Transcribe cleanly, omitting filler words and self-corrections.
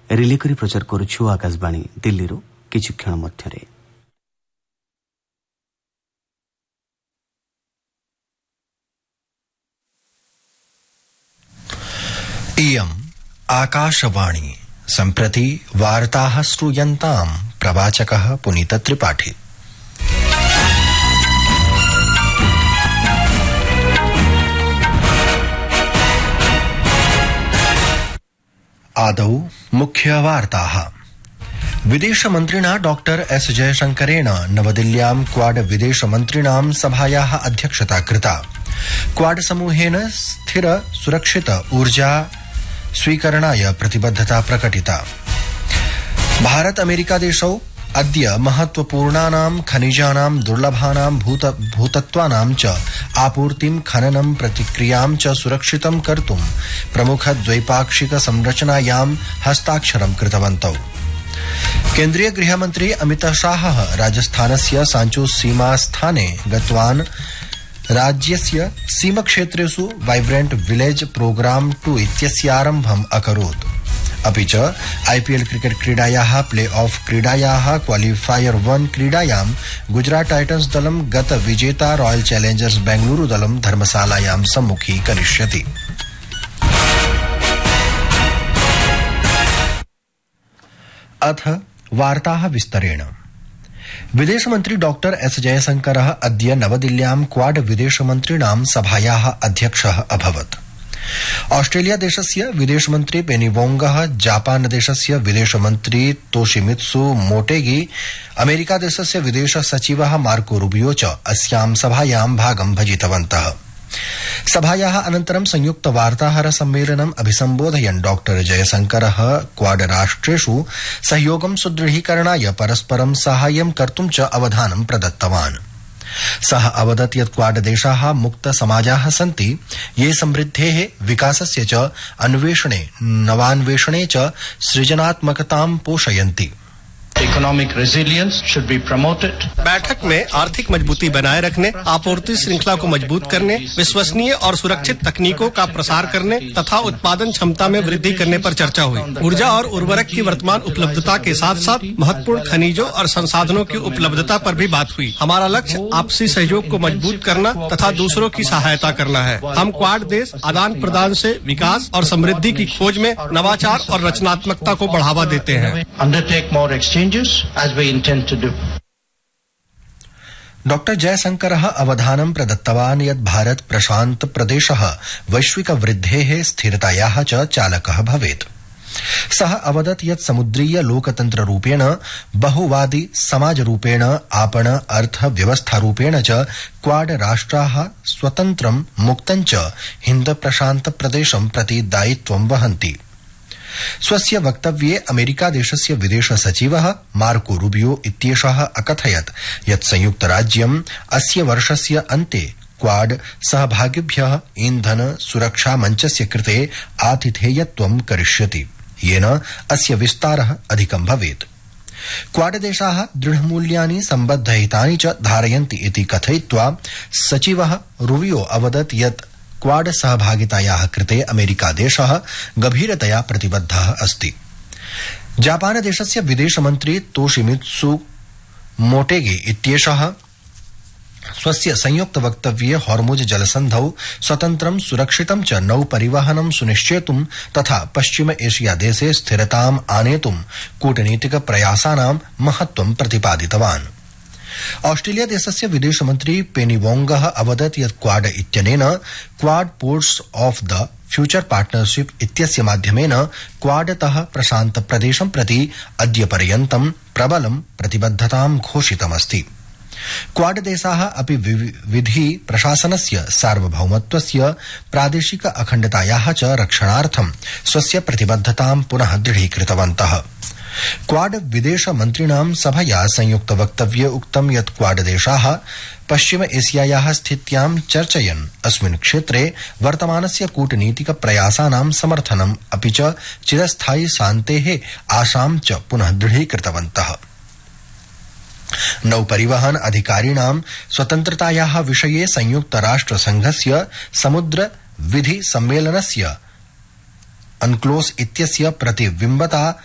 Relay करी प्रचार करुछु आकाशवाणी दिल्ली किछु क्षण मध्यरे। इयम् आकाशवाणी सम्प्रति वार्ताः श्रूयन्ताम् प्रवाचकः पुनीत त्रिपाठी। आदौ मुख्यवार्ताः। विदेशमन्त्रिणा डॉक्टर एस जयशंकरेण नवदिल्ल्यां क्वाड विदेशमन्त्रिणां सभायाः अध्यक्षता कृता। क्वाड समूहेन स्थिर सुरक्षित ऊर्जा स्वीकरणाय प्रतिबद्धता प्रकटिता। भारत अमेरिका देशौ अद्य महत्वपूर्णानां खनिजानां दुर्लभानां भूतत्वानां च आपूर्तिं खननं प्रतिक्रियां च सुरक्षितं कर्तुं प्रमुख द्वैपाक्षिक संरचनायां हस्ताक्षरं कृतवन्तौ। केन्द्रीय गृहमन्त्री अमित शाहः राजस्थानस्य सांचो सीमा स्थाने गतवान्। राज्यस्य सीमक्षेत्रेषु वाइब्रेंट विलेज प्रोग्राम 2 इत्यस्यारम्भम् अकरोत्। अपि च आईपीएल क्रिकेट क्रीडायाः प्ले ऑफ क्रीडायाः क्वालिफायर 1 क्रीडायां गुजरात टाइटन्स दलं गत विजेता रॉयल चैलेंजर्स बेंगलुरु दलं धर्मशालायां सम्मुखीकरिष्यति। अथ वार्ताः विस्तरेण। विदेशमन्त्री डॉक्टर एस जयशंकरः अद्य नवदिल्ल्यां क्वाड विदेशमन्त्रिणां सभायाः अध्यक्षः अभवत्। ऑस्ट्रेलिया देशस्य विदेशमन्त्री पेनी वोंगः, जापान देशस्य विदेशमन्त्री तोशिमित्सु मोटेगी, अमेरिका देशस्य विदेश सचिवः मार्को रूबियो च अस्यां सभायां भागं भजितवन्तः। सभायाः अनन्तरं संयुक्त वार्ताहर सम्मेलनम् अभिसम्बोधयन् डॉक्टर जयशंकरः क्वाड राष्ट्रेषु सहयोगं सुदृढीकरणाय परस्परं साहाय्यं कर्तुं च अवधानं प्रदत्तवान्। सः अवदत् यत् क्वाड देशाः मुक्त समाजाः सन्ति ये समृद्धेः विकासस्य च अन्वेषणे नवान्वेषणे च सृजनात्मकतां पोषयन्ति। Economic resilience should be promoted. बैठक में आर्थिक मजबूती बनाए रखने, आपूर्ति श्रृंखला को मजबूत करने, विश्वसनीय और सुरक्षित तकनीकों का प्रसार करने तथा उत्पादन क्षमता में वृद्धि करने पर चर्चा हुई। ऊर्जा और उर्वरक की वर्तमान उपलब्धता के साथ साथ महत्वपूर्ण खनिजों और संसाधनों की उपलब्धता पर भी बात हुई। हमारा लक्ष्य आपसी सहयोग को मजबूत करना तथा दूसरों की सहायता करना है। हम क्वाड देश आदान प्रदान से विकास और समृद्धि की खोज में नवाचार और रचनात्मकता को बढ़ावा देते हैं। Undertake more exchanges as we intend to do. Doctor जयशंकरः अवधानं प्रदत्तवान् यत् भारत प्रशांत प्रदेशः वैश्विक वृद्धेः स्थिरतायाः च चालकः भवेत्। सः अवदत् यत् समुद्रीय लोकतन्त्र रूपेण, बहुवादी समाज रूपेण, आपण अर्थ व्यवस्था रूपेण च क्वाड राष्ट्राः स्वतन्त्रं मुक्तं च हिन्द प्रशांत प्रदेशं प्रति दायित्वं वहन्ति। स्वस्य वक्तव्ये अमेरिका देशस्य विदेश सचिवः मार्को रूबियो इत्येषः अकथयत् यत् संयुक्त राज्यम् अस्य वर्षस्य अन्ते क्वाड सहभागिभ्यः ईंधन सुरक्षा मञ्चस्य कृते आतिथेयत्वं करिष्यति, येन अस्य विस्तारः अधिकं भवेत्। क्वाड देशाः दृढमूल्यानि सम्बद्धहितानि च धारयन्ति इति कथयित्वा सचिवः रूबियो अवदत् यत् क्वाड सहभागितायाः कृते अमेरिका देशः गभीरतया प्रतिबद्धः अस्ति। जापान देशस्य विदेशमन्त्री तोशिमित्सु मोटेगी इत्येषः स्वस्य संयुक्त वक्तव्ये हॉर्मुज जलसन्धौ स्वतन्त्रं सुरक्षितं च नौ परिवहनं सुनिश्चेतुं तथा पश्चिम एशिया देशे स्थिरताम् आनेतुं कूटनीतिक प्रयासानां महत्त्वं प्रतिपादितवान्। ऑस्ट्रेलिया देशस्य विदेशमन्त्री पेनी वोंगः अवदत् यत् क्वाड इत्यनेन quad ports of the future partnership इत्यस्य माध्यमेन क्वाडतः प्रशांत प्रदेशं प्रति अद्य पर्यन्तं प्रबलं प्रतिबद्धतां घोषितमस्ति। क्वाड देशाः अपि विधि प्रशासनस्य सार्वभौमत्वस्य प्रादेशिक अखण्डतायाः च रक्षणार्थं स्वस्य प्रतिबद्धतां पुनः दृढीकृतवन्तः। क्वाड विदेश मन्त्रिणां सभया संयुक्त वक्तव्ये उक्तं यत् क्वाड देशाः पश्चिम एशियायाः स्थित्यां चर्चयन् अस्मिन् क्षेत्रे वर्तमानस्य कूटनीतिक प्रयासानां समर्थनम् अपि च चिरस्थायि शान्तेः आशां च पुनः दृढीकृतवन्तः। नौपरिवहन अधिकारिणां स्वतन्त्रतायाः विषये संयुक्त राष्ट्र संघस्य समुद्र विधि सम्मेलनस्य अनक्लोस इत्यस्य प्रतिबिम्बता